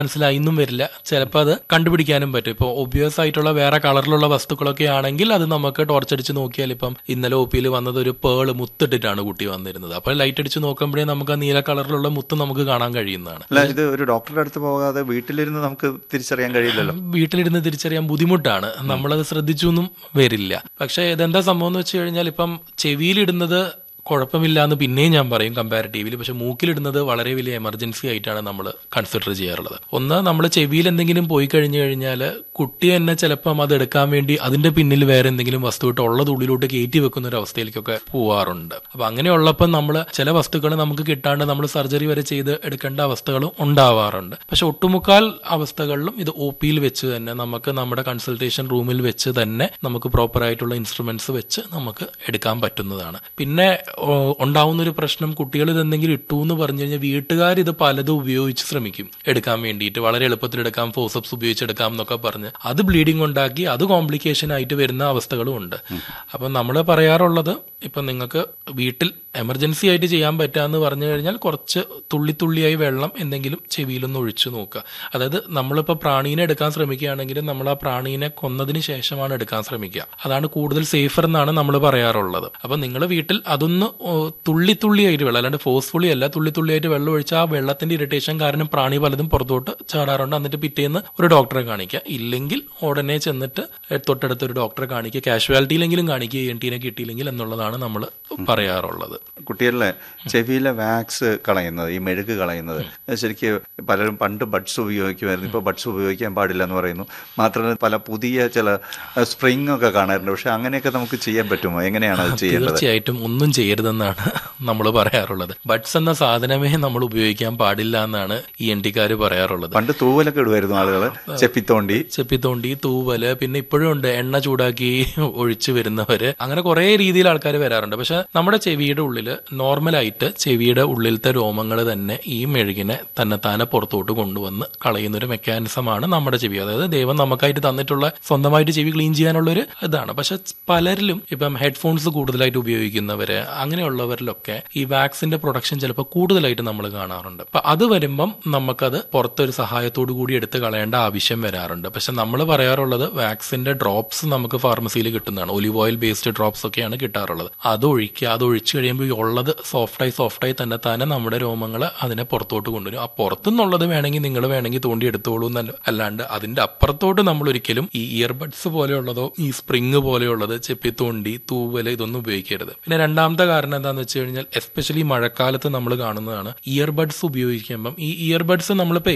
മനസ്സിലായിന്നും വരില്ല. ചിലപ്പോൾ അത് കണ്ടുപിടിക്കാനും പറ്റും. ഇപ്പോൾ ഒബ്വിയസ് ആയിട്ടുള്ള വേറെ കളറിലുള്ള വസ്തുക്കളൊക്കെ ആണെങ്കിൽ അത് നമുക്ക് ടോർച്ചടിച്ച് നോക്കിയാൽ, ഇപ്പം ഇന്നലെ ഒപിയിൽ വന്നത് ഒരു പേള് മുത്തിട്ടിട്ടാണ് കുട്ടി വന്നിരുന്നത്. അപ്പോൾ ലൈറ്റ് അടിച്ച് നോക്കുമ്പോഴേ നമുക്ക് ആ നീല കളറിലുള്ള മുത്ത് നമുക്ക് കാണാൻ കഴിയുന്നതാണ്. അല്ല, ഇത് ഒരു ഡോക്ടറുടെ അടുത്ത് പോകാതെ വീട്ടിലിരുന്ന് നമുക്ക് തിരിച്ചറിയാൻ കഴിയില്ലല്ലോ. വീട്ടിലിരുന്ന് തിരിച്ചറിയാൻ ബുദ്ധിമുട്ടാണ്, നമ്മളത് ശ്രദ്ധിച്ചൊന്നും വരില്ല. പക്ഷേ ഇതെന്താ സംഭവം എന്ന് വെച്ച് കഴിഞ്ഞാൽ, ഇപ്പം ചെവിയിലിടുന്നത് കുഴപ്പമില്ല എന്ന് പിന്നെയും ഞാൻ പറയും കമ്പാരിറ്റീവ്ലി. പക്ഷെ മൂക്കിലിടുന്നത് വളരെ വലിയ എമർജൻസി ആയിട്ടാണ് നമ്മൾ കൺസിഡർ ചെയ്യാറുള്ളത്. ഒന്ന്, നമ്മൾ ചെവിയിൽ എന്തെങ്കിലും പോയി കഴിഞ്ഞു കഴിഞ്ഞാൽ കുട്ടി തന്നെ ചിലപ്പം അത് എടുക്കാൻ വേണ്ടി അതിന്റെ പിന്നിൽ വേറെ എന്തെങ്കിലും വസ്തു ഇട്ട് ഉള്ളത് ഉള്ളിലോട്ട് കയറ്റി വെക്കുന്ന ഒരു അവസ്ഥയിലേക്കൊക്കെ പോവാറുണ്ട്. അപ്പൊ അങ്ങനെയുള്ളപ്പോൾ നമ്മൾ ചില വസ്തുക്കൾ നമുക്ക് കിട്ടാണ്ട് നമ്മൾ സർജറി വരെ ചെയ്ത് എടുക്കേണ്ട അവസ്ഥകളും ഉണ്ടാവാറുണ്ട്. പക്ഷെ ഒട്ടുമുക്കാൽ അവസ്ഥകളിലും ഇത് ഒ പിയിൽ വെച്ച് തന്നെ നമുക്ക് നമ്മുടെ കൺസൾട്ടേഷൻ റൂമിൽ വെച്ച് തന്നെ നമുക്ക് പ്രോപ്പർ ആയിട്ടുള്ള ഇൻസ്ട്രുമെന്റ്സ് വെച്ച് നമുക്ക് എടുക്കാൻ പറ്റുന്നതാണ്. പിന്നെ ഉണ്ടാവുന്നൊരു പ്രശ്നം, കുട്ടികൾ ഇതെന്തെങ്കിലും ഇട്ടു എന്ന് പറഞ്ഞു കഴിഞ്ഞാൽ വീട്ടുകാർ ഇത് പലതും ഉപയോഗിച്ച് ശ്രമിക്കും എടുക്കാൻ വേണ്ടിയിട്ട്. വളരെ എളുപ്പത്തിൽ എടുക്കാം, ഫോസപ്സ് ഉപയോഗിച്ചെടുക്കാം എന്നൊക്കെ പറഞ്ഞ് അത് ബ്ലീഡിംഗ് ഉണ്ടാക്കി അത് കോംപ്ലിക്കേഷൻ ആയിട്ട് വരുന്ന അവസ്ഥകളും ഉണ്ട്. അപ്പം നമ്മൾ പറയാറുള്ളത്, ഇപ്പം നിങ്ങൾക്ക് വീട്ടിൽ എമർജൻസി ആയിട്ട് ചെയ്യാൻ പറ്റാന്ന് പറഞ്ഞു കഴിഞ്ഞാൽ കുറച്ച് തുള്ളിയായി വെള്ളം എന്തെങ്കിലും ചെവിയിലൊന്ന് ഒഴിച്ചു നോക്കുക. അതായത് നമ്മളിപ്പോൾ പ്രാണീനെ എടുക്കാൻ ശ്രമിക്കുകയാണെങ്കിൽ നമ്മൾ ആ പ്രാണീനെ കൊന്നതിന് ശേഷമാണ് എടുക്കാൻ ശ്രമിക്കുക. അതാണ് കൂടുതൽ സേഫർ എന്നാണ് നമ്മൾ പറയാറുള്ളത്. അപ്പം നിങ്ങൾ വീട്ടിൽ അതൊന്ന് തുള്ളിയായിട്ട് വെള്ളം, അല്ലാണ്ട് ഫോഴ്സ്ഫുള്ളി അല്ല, തുള്ളിയായിട്ട് വെള്ളം ഒഴിച്ചാൽ ആ വെള്ളത്തിന്റെ ഇറിറ്റേഷൻ കാരണം പ്രാണി പലതും പുറത്തോട്ട് ചാടാറുണ്ട്. എന്നിട്ട് പിറ്റേന്ന് ഒരു ഡോക്ടറെ കാണിക്കുക, ഇല്ലെങ്കിൽ ഉടനെ ചെന്നിട്ട് തൊട്ടടുത്ത് ഒരു ഡോക്ടറെ കാണിക്കുക, കാഷ്വാലിറ്റിയിലെങ്കിലും കാണിക്കുക, ENT കിട്ടിയില്ലെങ്കിൽ എന്നുള്ളതാണ് നമ്മൾ പറയാറുള്ളത്. കുട്ടികളിലെ ചെവിയിലെ വാക്സ് കളയുന്നത്, ഈ മെഴുക് കളയുന്നത്, ശരിക്കും പലരും പണ്ട് ബഡ്സ് ഉപയോഗിക്കുമായിരുന്നു, ഇപ്പോൾ ബഡ്സ് ഉപയോഗിക്കാൻ പാടില്ല എന്ന് പറയുന്നു. മാത്രമല്ല പല പുതിയ ചില സ്പ്രിങ് ഒക്കെ കാണാറുണ്ട്. പക്ഷെ അങ്ങനെയൊക്കെ നമുക്ക് ചെയ്യാൻ പറ്റുമോ? എങ്ങനെയാണ് അത് ചെയ്യേണ്ടത്? തീർച്ചയായിട്ടും ഒന്നും ചെയ്യരുതെന്നാണ് നമ്മൾ പറയാറുള്ളത്. ബഡ്സ് എന്ന സാധനമേ നമ്മൾ ഉപയോഗിക്കാൻ പാടില്ല എന്നാണ് ENT-കാര് പറയാറുള്ളത്. പണ്ട് തൂവലൊക്കെ ഇടുമായിരുന്നു ആളുകൾ, ചെപ്പിത്തോണ്ടി, തൂവല്, പിന്നെ ഇപ്പോഴും ഉണ്ട് എണ്ണ ചൂടാക്കി ഒഴിച്ചു വരുന്നവര്, അങ്ങനെ കുറെ രീതിയിൽ ആൾക്കാർ വരാറുണ്ട്. പക്ഷെ നമ്മുടെ ചെവിയുടെ ഉള്ളില് നോർമലായിട്ട് ചെവിയുടെ ഉള്ളിലത്തെ രോമങ്ങൾ തന്നെ ഈ മെഴുകിനെ തന്നെത്താനെ പുറത്തോട്ട് കൊണ്ടുവന്ന് കളയുന്ന ഒരു മെക്കാനിസമാണ് നമ്മുടെ ചെവി. അതായത് ദൈവം നമുക്കായിട്ട് തന്നിട്ടുള്ള സ്വന്തമായിട്ട് ചെവി ക്ലീൻ ചെയ്യാനുള്ളൊരു ഇതാണ്. പക്ഷെ പലരിലും ഇപ്പം ഹെഡ്ഫോൺസ് കൂടുതലായിട്ട് ഉപയോഗിക്കുന്നവര്, അങ്ങനെയുള്ളവരിലൊക്കെ ഈ വാക്സിന്റെ പ്രൊഡക്ഷൻ ചിലപ്പോൾ കൂടുതലായിട്ട് നമ്മൾ കാണാറുണ്ട്. അപ്പൊ അത് വരുമ്പം നമുക്കത് പുറത്തൊരു സഹായത്തോടു കൂടി എടുത്ത് കളയേണ്ട ആവശ്യം വരാറുണ്ട്. പക്ഷെ നമ്മൾ പറയാറുള്ളത് വാക്സിന്റെ ഡ്രോപ്സ് നമുക്ക് ഫാർമസിയിൽ കിട്ടുന്നതാണ്. ഒലിവ് ഓയിൽ ബേസ്ഡ് ഡ്രോപ്സ് ഒക്കെയാണ് കിട്ടാറുള്ളത്. അത് ഒഴിക്കുക, അത് ഒഴിച്ചു കഴിയുമ്പോൾ ഉള്ളത് സോഫ്റ്റായി തന്നെ നമ്മുടെ രോമങ്ങൾ അതിനെ പുറത്തോട്ട് കൊണ്ടുവരും. ആ പുറത്തുനിന്നുള്ളത് നിങ്ങൾ വേണമെങ്കിൽ തോണ്ടി എടുത്തോളൂ എന്നല്ല, അല്ലാണ്ട് അതിന്റെ അപ്പുറത്തോട്ട് നമ്മൾ ഒരിക്കലും ഈ ഇയർബഡ്സ് പോലെയുള്ളതോ ഈ സ്പ്രിങ് പോലെയുള്ളത്, ചെപ്പിത്തോണ്ടി, തൂവല്, ഇതൊന്നും ഉപയോഗിക്കരുത്. പിന്നെ രണ്ടാമത്തെ കാരണം എന്താണെന്ന് വെച്ച് കഴിഞ്ഞാൽ, എസ്പെഷ്യലി മഴക്കാലത്ത് നമ്മൾ കാണുന്നതാണ് ഇയർബഡ്സ് ഉപയോഗിക്കുമ്പം ഈ ഇയർബഡ്സ് നമ്മളിപ്പോൾ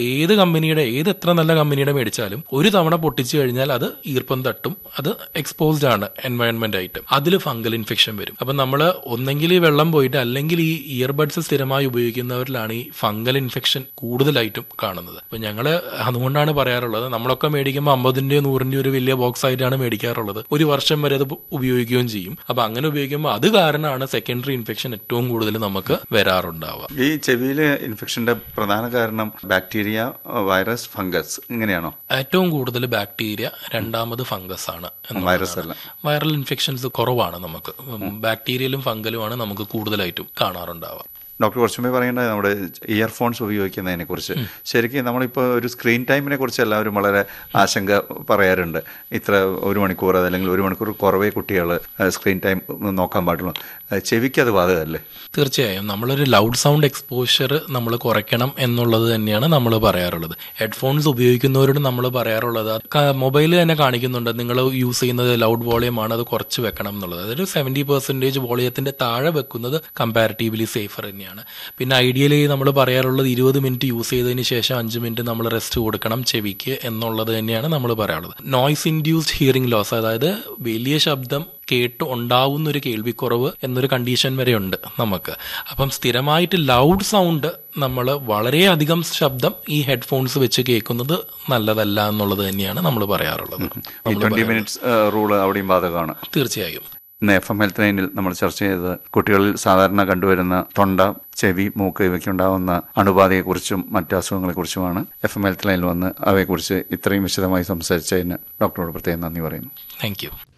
ഏത് എത്ര നല്ല കമ്പനിയുടെ മേടിച്ചാലും ഒരു തവണ പൊട്ടിച്ചു കഴിഞ്ഞാൽ അത് ഈർപ്പം തട്ടും, അത് എക്സ്പോസ്ഡ് ആണ് എൻവയൺമെന്റ് ആയിട്ട്, അതിൽ ഫംഗൽ ഇൻഫെക്ഷൻ വരും. അപ്പൊ നമ്മൾ ഒന്നെങ്കിൽ ഈ വെള്ളം പോയിട്ട് അല്ലെങ്കിൽ ഈ ഇയർബഡ്സ് സ്ഥിരമായി ഉപയോഗിക്കുന്നവരിലാണ് ഈ ഫംഗൽ ഇൻഫെക്ഷൻ കൂടുതലായിട്ടും കാണുന്നത്. അപ്പൊ ഞങ്ങൾ അതുകൊണ്ടാണ് പറയാറുള്ളത്, നമ്മളൊക്കെ മേടിക്കുമ്പോൾ 50-ന്റെയോ 100-ന്റെയോ ഒരു വലിയ ബോക്സ് ആയിട്ടാണ് മേടിക്കാറുള്ളത്. ഒരു വർഷം വരെ അത് ഉപയോഗിക്കുകയും ചെയ്യും. അപ്പൊ അങ്ങനെ ഉപയോഗിക്കുമ്പോൾ അത് കാരണമാണ് സെക്കൻഡറി ഇൻഫെക്ഷൻ ഏറ്റവും കൂടുതൽ നമുക്ക് വരാറുണ്ടാവുക. ഈ ചെവിയിലെ ഇൻഫെക്ഷന്റെ പ്രധാന കാരണം ബാക്ടീരിയ, വൈറസ്, ഫംഗസ് ഇങ്ങനെയാണോ? ഏറ്റവും കൂടുതൽ ബാക്ടീരിയ, രണ്ടാമത് ഫംഗസ് ആണ്. വൈറസ് അല്ല. വൈറൽ ഇൻഫെക്ഷൻസ് കുറവാണ് നമുക്ക്. ബാക്ടീരിയയിലും ഫംഗലുമാണ് നമുക്ക് കൂടുതലായിട്ടും കാണാറുണ്ടാവുക. ഡോക്ടർ കുറച്ചുമേ പറയേണ്ടത് നമ്മുടെ ഇയർഫോൺസ് ഉപയോഗിക്കുന്നതിനെ കുറിച്ച്. ശരിക്കും നമ്മളിപ്പോൾ ഒരു സ്ക്രീൻ ടൈമിനെ കുറിച്ച് എല്ലാവരും വളരെ ആശങ്ക പറയാറുണ്ട്. ഇത്ര 1 മണിക്കൂർ അല്ലെങ്കിൽ 1 മണിക്കൂർ കുറവേ കുട്ടികൾ സ്ക്രീൻ ടൈം നോക്കാൻ പാടുള്ളൂ. ചെവിക്ക് അത് ബാധകമല്ലേ? തീർച്ചയായും നമ്മളൊരു ലൗഡ് സൗണ്ട് എക്സ്പോഷർ നമ്മൾ കുറയ്ക്കണം എന്നുള്ളത് തന്നെയാണ് നമ്മൾ പറയാറുള്ളത്. ഹെഡ്ഫോൺസ് ഉപയോഗിക്കുന്നവരോട് നമ്മൾ പറയാറുള്ളത്, മൊബൈൽ തന്നെ കാണിക്കുന്നുണ്ട് നിങ്ങൾ യൂസ് ചെയ്യുന്നത് ലൗഡ് വോളിയം ആണ്, അത് കുറച്ച് വെക്കണം എന്നുള്ളത്. അതൊരു 70% വോളിയത്തിന്റെ താഴെ വെക്കുന്നത് കമ്പാരിറ്റീവ്ലി സേഫർ തന്നെയാണ്. പിന്നെ ഐഡിയലി നമ്മൾ പറയാറുള്ളത് 20 മിനിറ്റ് യൂസ് ചെയ്തതിന് ശേഷം 5 മിനിറ്റ് നമ്മൾ റെസ്റ്റ് കൊടുക്കണം ചെവിക്ക് എന്നുള്ളത് തന്നെയാണ് നമ്മൾ പറയാറുള്ളത്. നോയ്സ് ഇൻഡ്യൂസ്ഡ് ഹിയറിംഗ് ലോസ്, അതായത് വലിയ ശബ്ദം കേട്ട് ഉണ്ടാവുന്ന ഒരു കേൾവിക്കുറവ് എന്നൊരു കണ്ടീഷൻ വരെ ഉണ്ട് നമുക്ക്. അപ്പം സ്ഥിരമായിട്ട് ലൗഡ് സൗണ്ട് നമ്മൾ വളരെയധികം ശബ്ദം ഈ ഹെഡ്ഫോൺസ് വെച്ച് കേൾക്കുന്നത് നല്ലതല്ല എന്നുള്ളത് തന്നെയാണ് നമ്മൾ പറയാറുള്ളത്. 20 മിനിറ്റ്സ് റൂള് അവിടെയും ബാധകമാണ്. തീർച്ചയായും. ഇന്ന് FM ഹെൽത്ത് ലൈനിൽ നമ്മൾ ചർച്ച ചെയ്തത് കുട്ടികളിൽ സാധാരണ കണ്ടുവരുന്ന തൊണ്ട, ചെവി, മൂക്ക് ഇവയ്ക്കുണ്ടാവുന്ന അണുബാധയെക്കുറിച്ചും മറ്റ് അസുഖങ്ങളെക്കുറിച്ചുമാണ്. FM ഹെൽത്ത് ലൈനിൽ വന്ന് അവയെക്കുറിച്ച് ഇത്രയും വിശദമായി സംസാരിച്ചതിന് ഡോക്ടറോട് പ്രത്യേകം നന്ദി പറയുന്നു. Thank you.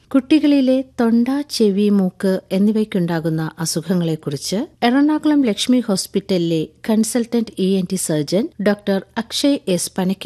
കുട്ടികളിലെ തൊണ്ട, ചെവി, മൂക്ക് എന്നിവയ്ക്കുണ്ടാകുന്ന അസുഖങ്ങളെക്കുറിച്ച് എറണാകുളം ലക്ഷ്മി ഹോസ്പിറ്റലിലെ consultant ENT surgeon doctor Akshay S പനക്കി